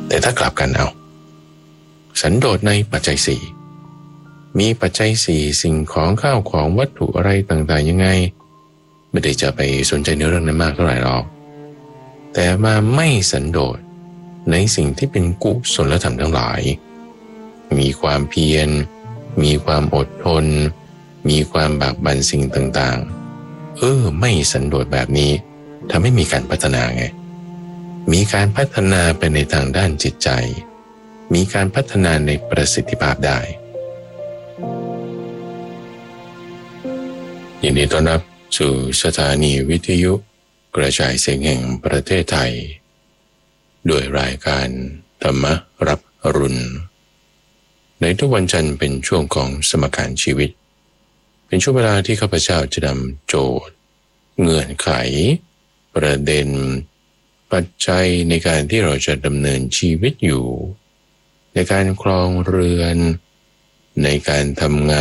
แต่ถ้ากลับกันเอาสันโดษในปัจจัยสี่มีปัจจัยสี่สิ่งของข้าวของวัตถุอะไรต่างๆยังไงไม่ได้จะไปสนใจในเรื่องนั้นมากเท่าไหร่หรอกแต่มาไม่สันโดษในสิ่งที่เป็นกุศลธรรมทั้งหลายมีความเพียรมีความอดทนมีความบากบั่นสิ่งต่างๆไม่สันโดษแบบนี้ทำให้มีการพัฒนาไงมีการพัฒนาไปในทางด้านจิตใจมีการพัฒนาในประสิทธิภาพได้ยินดีต้อนรับสู่สถานีวิทยุกระจายเสียงแห่งประเทศไทยด้วยรายการธรรมรับอรุณในทุกวันจันทร์เป็นช่วงของสมการชีวิตเป็นช่วงเวลาที่ข้าพเจ้าจะนำโจทย์เงื่อนไขประเด็นปัจจัยในการที่เราจะดำเนินชีวิตอยู่ในการครองเรือนในการทำงาน